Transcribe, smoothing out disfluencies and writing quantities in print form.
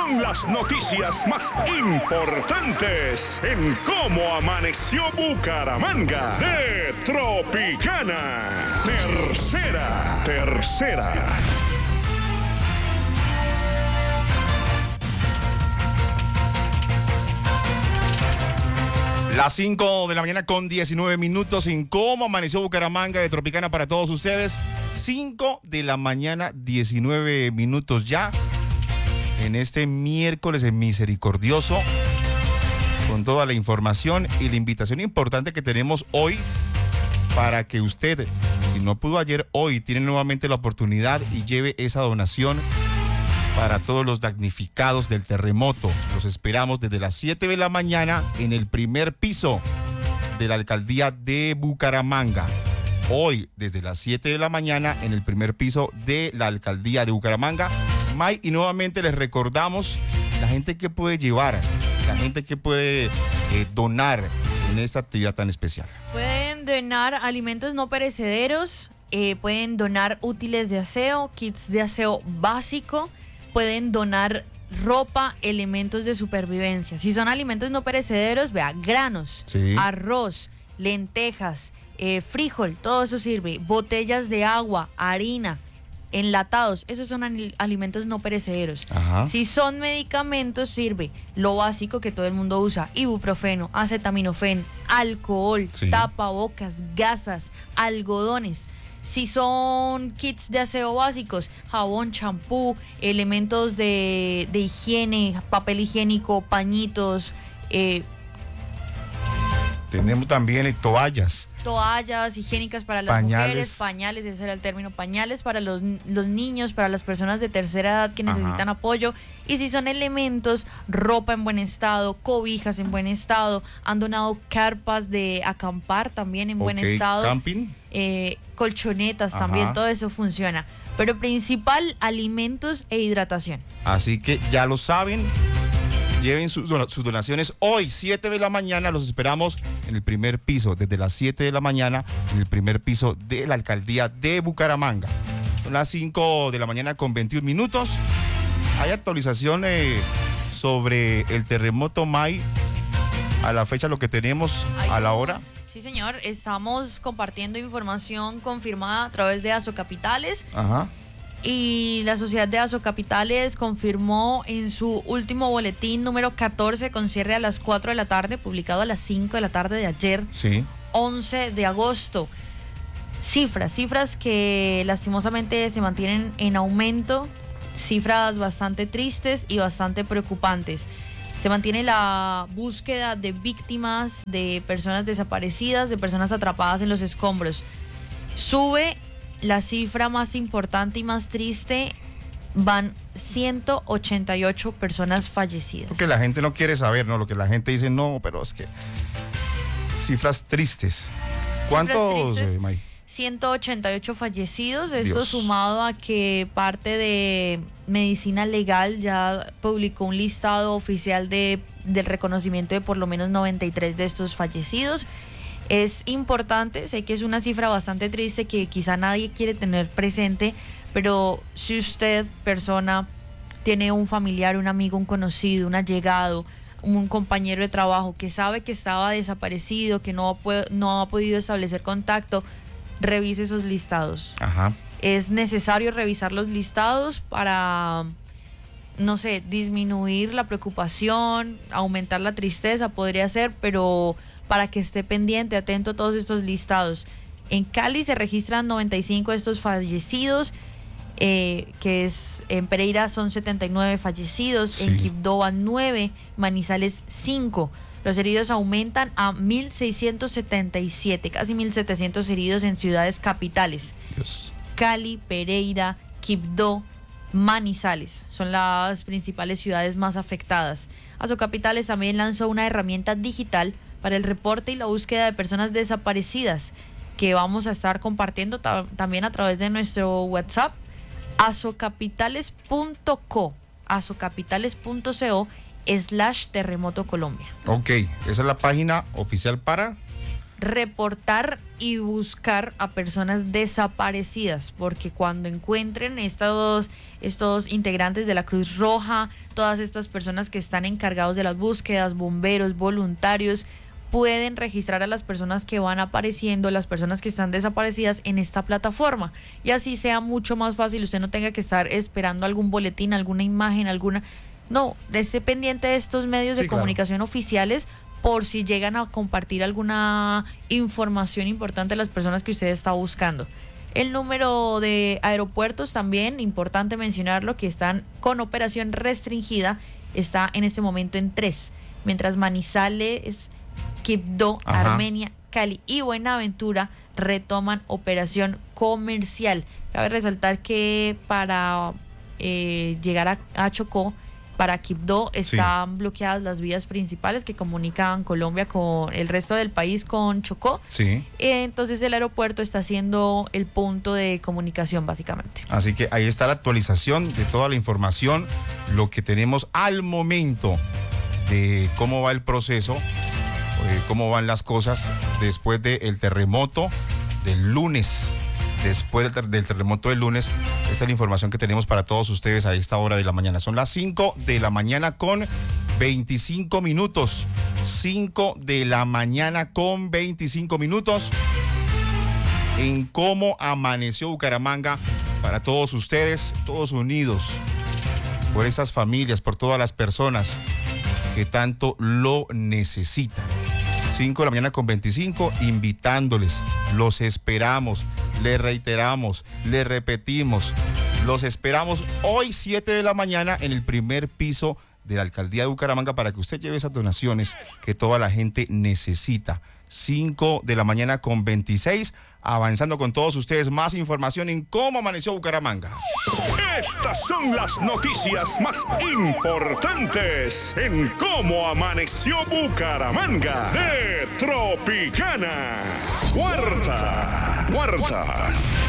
son las noticias más importantes en cómo amaneció Bucaramanga de Tropicana. Tercera. Las 5 de la mañana con 19 minutos en cómo amaneció Bucaramanga de Tropicana para todos ustedes. 5 de la mañana, 19 minutos ya. En este miércoles misericordioso, con toda la información y la invitación importante que tenemos hoy para que usted, si no pudo ayer, hoy tiene nuevamente la oportunidad y lleve esa donación para todos los damnificados del terremoto. Los esperamos desde las 7 de la mañana en el primer piso de la alcaldía de Bucaramanga. Hoy, desde las 7 de la mañana, en el primer piso de la alcaldía de Bucaramanga. May, y nuevamente les recordamos la gente que puede llevar, la gente que puede donar en esta actividad tan especial. Pueden donar alimentos no perecederos, pueden donar útiles de aseo, kits de aseo básico, pueden donar ropa, elementos de supervivencia. Si son alimentos no perecederos, vea, granos, sí, arroz, lentejas, frijol, todo eso sirve. Botellas de agua, harina, enlatados, esos son alimentos no perecederos. Ajá. Si son medicamentos, sirve lo básico que todo el mundo usa: ibuprofeno, acetaminofén, alcohol, sí, tapabocas, gasas, algodones. Si son kits de aseo básicos, jabón, champú, elementos de higiene, papel higiénico, pañitos. Tenemos también toallas higiénicas para las mujeres, pañales, ese era el término, pañales para los niños, para las personas de tercera edad que necesitan apoyo. Y si son elementos, ropa en buen estado, cobijas en buen estado, han donado carpas de acampar también en buen estado. Camping. Colchonetas también, todo eso funciona. Pero principal, alimentos e hidratación. Así que ya lo saben. Lleven sus donaciones hoy, 7 de la mañana, los esperamos en el primer piso, desde las 7 de la mañana, en el primer piso de la alcaldía de Bucaramanga. Son las 5 de la mañana con 21 minutos. Hay actualización sobre el terremoto May, a la fecha, lo que tenemos a la hora. Sí, señor, estamos compartiendo información confirmada a través de Asocapitales. Ajá. Y la Sociedad de Asocapitales confirmó en su último boletín número 14, con cierre a las 4 de la tarde, publicado a las 5 de la tarde de ayer, sí, 11 de agosto. Cifras que lastimosamente se mantienen en aumento, cifras bastante tristes y bastante preocupantes. Se mantiene la búsqueda de víctimas, de personas desaparecidas, de personas atrapadas en los escombros. Sube la cifra más importante y más triste, van 188 personas fallecidas. Lo que la gente no quiere saber, ¿no? Lo que la gente dice, no, pero es que cifras tristes. ¿Cuántos, May? 188 fallecidos, esto sumado a que parte de Medicina Legal ya publicó un listado oficial del reconocimiento de por lo menos 93 de estos fallecidos. Es importante, sé que es una cifra bastante triste que quizá nadie quiere tener presente, pero si usted, persona, tiene un familiar, un amigo, un conocido, un allegado, un compañero de trabajo que sabe que estaba desaparecido, que no ha podido establecer contacto, revise esos listados. Ajá. Es necesario revisar los listados para, no sé, disminuir la preocupación, aumentar la tristeza, podría ser, pero para que esté pendiente, atento a todos estos listados. En Cali se registran 95 de estos fallecidos, que es en Pereira son 79 fallecidos, sí, en Quibdó van 9, Manizales 5. Los heridos aumentan a 1.677, casi 1.700 heridos en ciudades capitales. Dios. Cali, Pereira, Quibdó, Manizales son las principales ciudades más afectadas. Asocapitales también lanzó una herramienta digital para el reporte y la búsqueda de personas desaparecidas, que vamos a estar compartiendo también a través de nuestro WhatsApp, asocapitales.co, asocapitales.co /Terremoto Colombia. Ok, esa es la página oficial para reportar y buscar a personas desaparecidas, porque cuando encuentren estos integrantes de la Cruz Roja, todas estas personas que están encargados de las búsquedas, bomberos, voluntarios, pueden registrar a las personas que van apareciendo, las personas que están desaparecidas en esta plataforma, y así sea mucho más fácil, usted no tenga que estar esperando algún boletín, alguna imagen, no, esté pendiente de estos medios de comunicación oficiales por si llegan a compartir alguna información importante de las personas que usted está buscando. El número de aeropuertos también, importante mencionarlo, que están con operación restringida, está en este momento en 3, mientras Manizales, Quibdó, Armenia, Cali y Buenaventura retoman operación comercial. Cabe resaltar que para llegar a Chocó, para Quibdó, están bloqueadas las vías principales que comunican Colombia con el resto del país con Chocó. Sí. Entonces el aeropuerto está siendo el punto de comunicación básicamente. Así que ahí está la actualización de toda la información, lo que tenemos al momento de cómo va el proceso, cómo van las cosas después del terremoto del lunes. Después del terremoto del lunes, esta es la información que tenemos para todos ustedes a esta hora de la mañana. Son las 5 de la mañana con 25 minutos. 5 de la mañana con 25 minutos. En cómo amaneció Bucaramanga para todos ustedes, todos unidos por estas familias, por todas las personas que tanto lo necesitan. 5 de la mañana con 25, invitándoles, los esperamos, les reiteramos, les repetimos, los esperamos hoy 7 de la mañana en el primer piso de la Alcaldía de Bucaramanga para que usted lleve esas donaciones que toda la gente necesita. 5 de la mañana con 26, avanzando con todos ustedes, más información en cómo amaneció Bucaramanga. Estas son las noticias más importantes en cómo amaneció Bucaramanga de Tropicana. Cuarta.